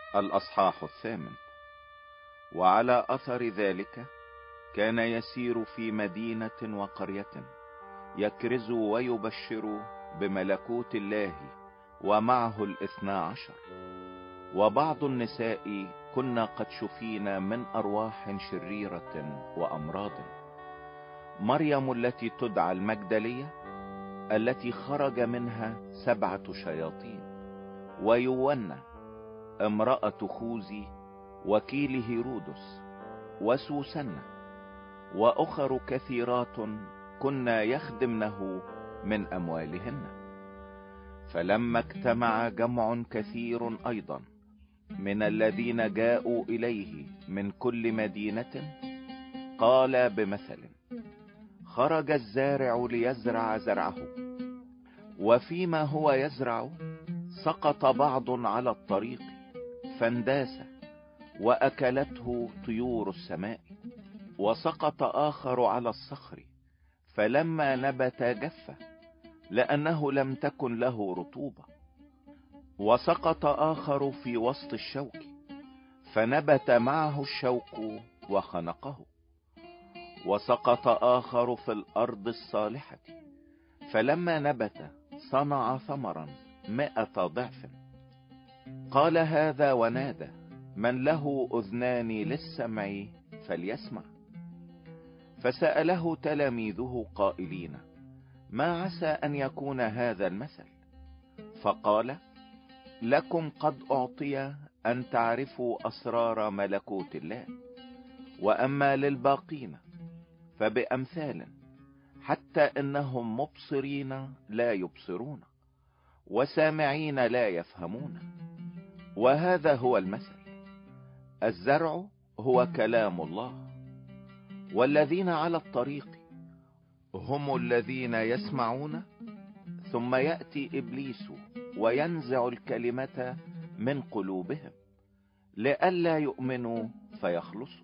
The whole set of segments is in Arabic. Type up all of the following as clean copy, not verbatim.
الأصحاح 8. وعلى أثر ذلك كان يسير في مدينة وقرية يكرز ويبشر بملكوت الله، ومعه 12. وبعض النساء كنا قد شفينا من أرواح شريرة وأمراض: مريم التي تدعى المجدلية التي خرج منها 7 شياطين، ويونا امرأة خوذي وكيل هيرودس، وسوسنة، وأخر كثيرات كنا يخدمنه من أموالهن. فلما اجتمع جمع كثير أيضا من الذين جاءوا إليه من كل مدينة، قال بمثل: خرج الزارع ليزرع زرعه، وفيما هو يزرع سقط بعض على الطريق فانداس وأكلته طيور السماء، وسقط آخر على الصخر، فلما نبت جف لأنه لم تكن له رطوبة. وسقط آخر في وسط الشوك، فنبت معه الشوك وخنقه. وسقط آخر في الأرض الصالحة، فلما نبت صنع ثمرا 100 ضعف. قال هذا ونادى: من له أذنان للسمع فليسمع. فسأله تلاميذه قائلين: ما عسى أن يكون هذا المثل؟ فقال: لكم قد أعطي أن تعرفوا أسرار ملكوت الله، وأما للباقين فبأمثال، حتى إنهم مبصرين لا يبصرون، وسامعين لا يفهمون. وهذا هو المثل: الزرع هو كلام الله، والذين على الطريق هم الذين يسمعون، ثم يأتي إبليس وينزع الكلمة من قلوبهم لئلا يؤمنوا فيخلصوا.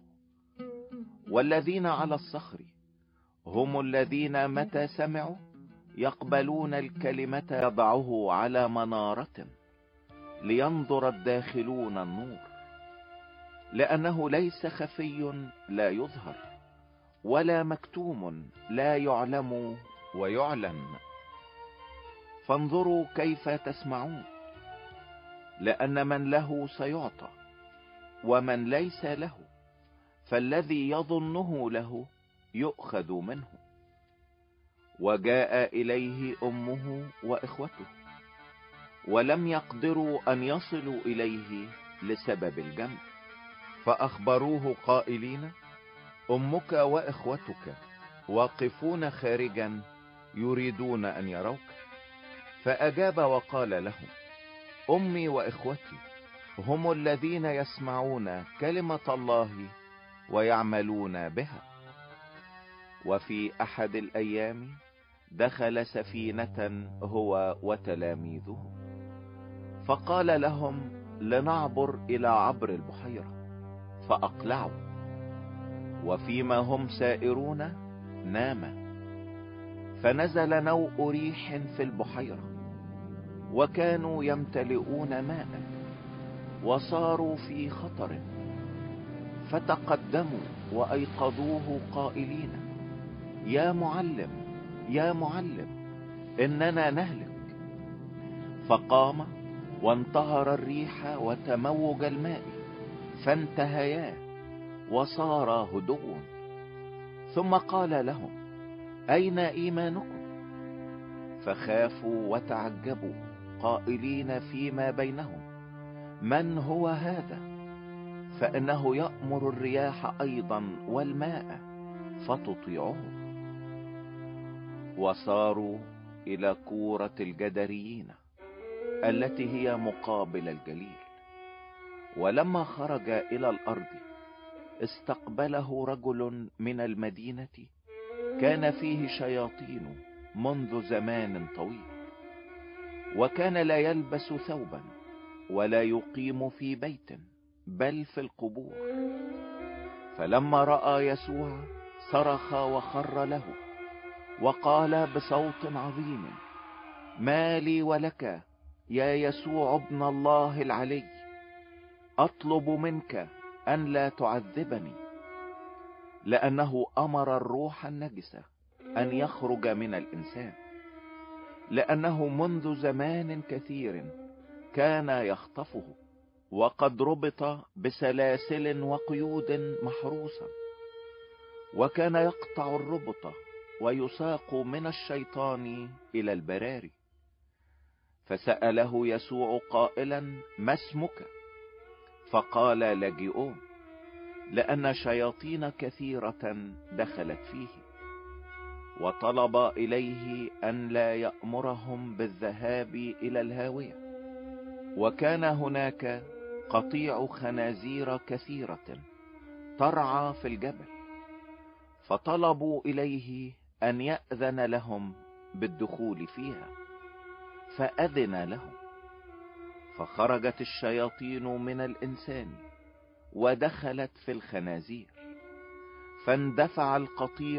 والذين على الصخر هم الذين متى سمعوا يقبلون الكلمة، يضعه على منارة لينظر الداخلون النور، لأنه ليس خفي لا يظهر، ولا مكتوم لا يعلم ويعلن. فانظروا كيف تسمعون، لأن من له سيعطى، ومن ليس له فالذي يظنه له يؤخذ منه. وجاء إليه أمه وإخوته، ولم يقدروا أن يصلوا إليه لسبب الجمع، فأخبروه قائلين: أمك وإخوتك واقفون خارجا يريدون أن يروك. فأجاب وقال لهم: أمي وإخوتي هم الذين يسمعون كلمة الله ويعملون بها. وفي أحد الأيام دخل سفينة هو وتلاميذه، فقال لهم: لنعبر إلى عبر البحيرة. فأقلعوا، وفيما هم سائرون نام. فنزل نوء ريح في البحيرة، وكانوا يمتلئون ماء، وصاروا في خطر. فتقدموا وأيقظوه قائلين: يا معلم، يا معلم، إننا نهلك. فقام وانتهر الريح وتموج الماء، فانتهيا وصار هدوء. ثم قال لهم: أين إيمانكم؟ فخافوا وتعجبوا قائلين فيما بينهم: من هو هذا؟ فإنه يأمر الرياح أيضا والماء فتطيعه. وصاروا إلى كورة الجدريين التي هي مقابل الجليل. ولما خرج إلى الأرض استقبله رجل من المدينة كان فيه شياطين منذ زمان طويل، وكان لا يلبس ثوبا ولا يقيم في بيت بل في القبور. فلما رأى يسوع صرخ وخر له، وقال بصوت عظيم: ما لي ولك يا يسوع ابن الله العلي؟ اطلب منك ان لا تعذبني، لانه امر الروح النجسة ان يخرج من الانسان، لانه منذ زمان كثير كان يخطفه، وقد ربط بسلاسل وقيود محروسا، وكان يقطع الربط ويساق من الشيطان الى البراري. فسأله يسوع قائلا: ما اسمك؟ فقال: لجيئون، لأن شياطين كثيرة دخلت فيه. وطلب إليه أن لا يأمرهم بالذهاب إلى الهاوية. وكان هناك قطيع خنازير كثيرة ترعى في الجبل، فطلبوا إليه أن يأذن لهم بالدخول فيها، فأذن لهم. فخرجت الشياطين من الإنسان ودخلت في الخنازير، فاندفع القطيع